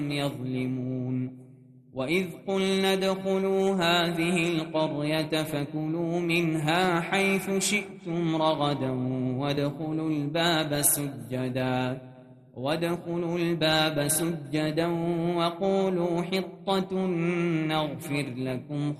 يظلمون وإذ قلنا ادخلوا هذه القرية فكلوا منها حيث شئتم رغدا وادخلوا الباب سجدا وقولوا حطة نغفر لكم